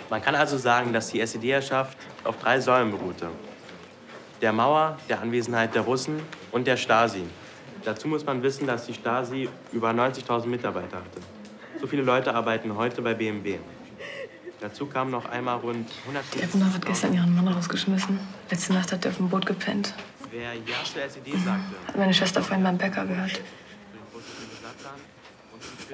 Man kann also sagen, dass die SED-Herrschaft auf 3 Säulen beruhte. Der Mauer, der Anwesenheit der Russen und der Stasi. Dazu muss man wissen, dass die Stasi über 90.000 Mitarbeiter hatte. So viele Leute arbeiten heute bei BMW. Dazu kamen noch einmal rund 150.000... Der Bruder hat gestern ihren Mann rausgeschmissen. Letzte Nacht hat er auf dem Boot gepennt. Wer Ja zur SED sagte... Hat meine Schwester vorhin beim Bäcker gehört.